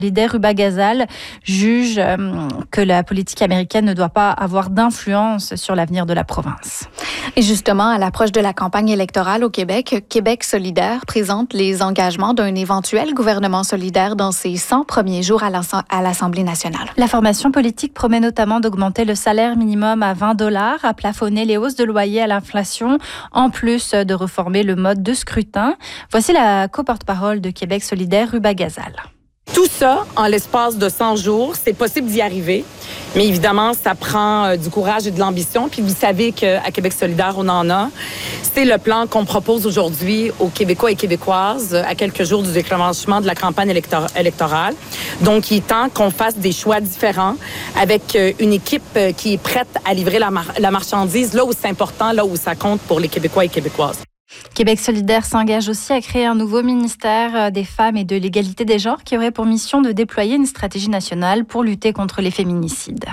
Solidaire Rubagazal juge que la politique américaine ne doit pas avoir d'influence sur l'avenir de la province. Et justement, à l'approche de la campagne électorale au Québec, Québec solidaire présente les engagements d'un éventuel gouvernement solidaire dans ses 100 premiers jours à l'Assemblée nationale. La formation politique promet notamment d'augmenter le salaire minimum à 20 $, à plafonner les hausses de loyer à l'inflation, en plus de reformer le mode de scrutin. Voici la co-porte-parole de Québec solidaire, Rubagazal. Tout ça, en l'espace de 100 jours, c'est possible d'y arriver. Mais évidemment, ça prend du courage et de l'ambition. Puis vous savez qu'à Québec solidaire, on en a. C'est le plan qu'on propose aujourd'hui aux Québécois et Québécoises à quelques jours du déclenchement de la campagne électorale. Donc, il est temps qu'on fasse des choix différents avec une équipe qui est prête à livrer la marchandise là où c'est important, là où ça compte pour les Québécois et Québécoises. Québec solidaire s'engage aussi à créer un nouveau ministère des femmes et de l'égalité des genres qui aurait pour mission de déployer une stratégie nationale pour lutter contre les féminicides.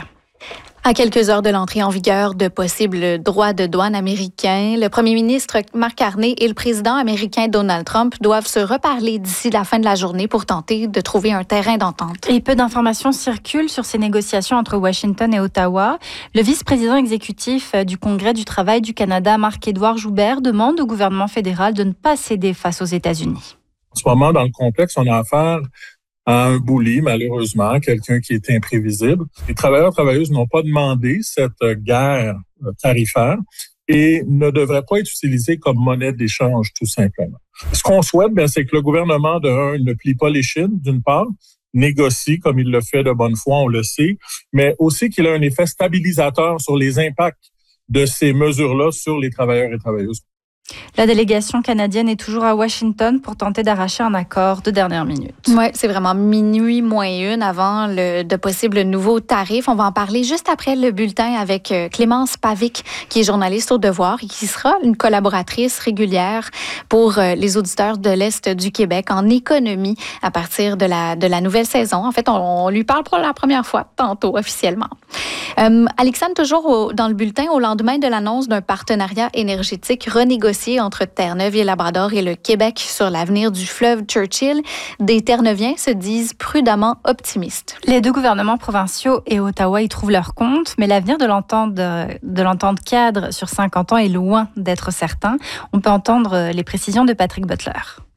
À quelques heures de l'entrée en vigueur de possibles droits de douane américains, le premier ministre Mark Carney et le président américain Donald Trump doivent se reparler d'ici la fin de la journée pour tenter de trouver un terrain d'entente. Et peu d'informations circulent sur ces négociations entre Washington et Ottawa. Le vice-président exécutif du Congrès du travail du Canada, Marc-Édouard Joubert, demande au gouvernement fédéral de ne pas céder face aux États-Unis. En ce moment, dans le complexe, on a affaire à un bully, malheureusement, quelqu'un qui est imprévisible. Les travailleurs et travailleuses n'ont pas demandé cette guerre tarifaire et ne devrait pas être utilisée comme monnaie d'échange, tout simplement. Ce qu'on souhaite, c'est que le gouvernement, ne plie pas les chines, d'une part, négocie comme il le fait de bonne foi, on le sait, mais aussi qu'il ait un effet stabilisateur sur les impacts de ces mesures-là sur les travailleurs et travailleuses. La délégation canadienne est toujours à Washington pour tenter d'arracher un accord de dernière minute. Oui, c'est vraiment minuit moins une avant de possibles nouveaux tarifs. On va en parler juste après le bulletin avec Clémence Pavic, qui est journaliste au Devoir et qui sera une collaboratrice régulière pour les auditeurs de l'Est du Québec en économie à partir de la nouvelle saison. En fait, on lui parle pour la première fois tantôt officiellement. Alexandre, toujours dans le bulletin, au lendemain de l'annonce d'un partenariat énergétique renégocié entre Terre-Neuve et Labrador et le Québec sur l'avenir du fleuve Churchill, des Terre-Neuviens se disent prudemment optimistes. Les deux gouvernements provinciaux et Ottawa y trouvent leur compte, mais l'avenir de l'entente cadre sur 50 ans est loin d'être certain. On peut entendre les précisions de Patrick Butler.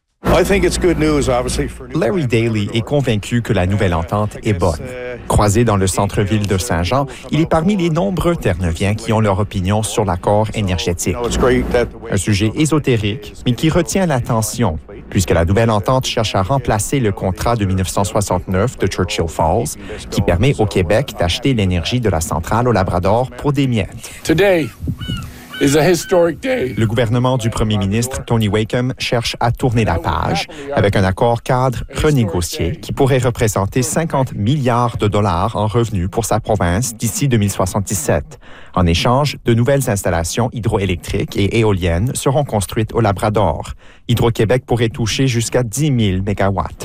Larry Daly est convaincu que la nouvelle entente est bonne. Croisé dans le centre-ville de Saint-Jean, il est parmi les nombreux Terre-Neuviens qui ont leur opinion sur l'accord énergétique. Un sujet ésotérique, mais qui retient l'attention, puisque la nouvelle entente cherche à remplacer le contrat de 1969 de Churchill Falls, qui permet au Québec d'acheter l'énergie de la centrale au Labrador pour des miettes. Le gouvernement du premier ministre, Tony Wakeham, cherche à tourner la page avec un accord cadre renégocié qui pourrait représenter 50 milliards de dollars en revenus pour sa province d'ici 2077. En échange, de nouvelles installations hydroélectriques et éoliennes seront construites au Labrador. Hydro-Québec pourrait toucher jusqu'à 10 000 mégawatts.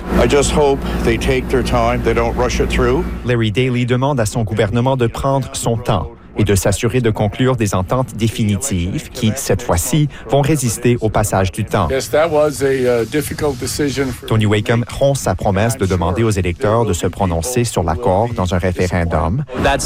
Larry Daly demande à son gouvernement de prendre son temps et de s'assurer de conclure des ententes définitives qui, cette fois-ci, vont résister au passage du temps. Tony Wakeham rompt sa promesse de demander aux électeurs de se prononcer sur l'accord dans un référendum.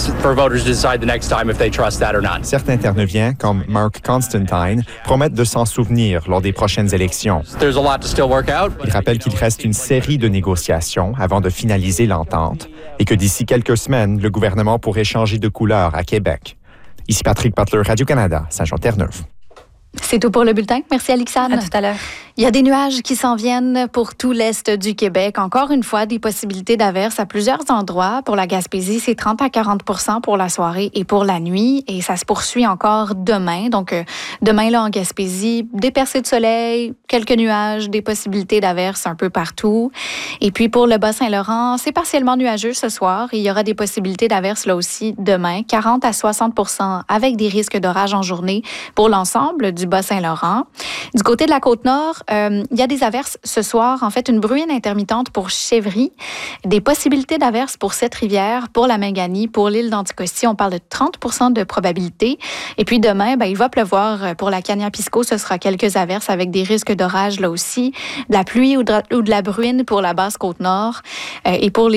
Certains Terre-Neuviens, comme Mark Constantine, promettent de s'en souvenir lors des prochaines élections. Il rappelle qu'il reste une série de négociations avant de finaliser l'entente et que d'ici quelques semaines, le gouvernement pourrait changer de couleur à Québec. Ici Patrick Butler, Radio-Canada, Saint-Jean-Terre-Neuve. C'est tout pour le bulletin. Merci, Alexandre. À tout à l'heure. Il y a des nuages qui s'en viennent pour tout l'est du Québec. Encore une fois, des possibilités d'averses à plusieurs endroits. Pour la Gaspésie, c'est 30 à 40 % pour la soirée et pour la nuit. Et ça se poursuit encore demain. Donc, demain, là, en Gaspésie, des percées de soleil, quelques nuages, des possibilités d'averses un peu partout. Et puis, pour le Bas-Saint-Laurent, c'est partiellement nuageux ce soir. Il y aura des possibilités d'averses là aussi demain, 40 à 60 % avec des risques d'orage en journée pour l'ensemble du Bas-Saint-Laurent. Du côté de la Côte-Nord, il y a des averses ce soir. En fait, une bruine intermittente pour Chevry. Des possibilités d'averses pour Sept-Rivières, pour la Mingani, pour l'île d'Anticosti. On parle de 30 % de probabilité. Et puis demain, il va pleuvoir pour la Cagna-Pisco. Ce sera quelques averses avec des risques d'orage là aussi. De la pluie ou de la bruine pour la Basse-Côte-Nord. Et pour les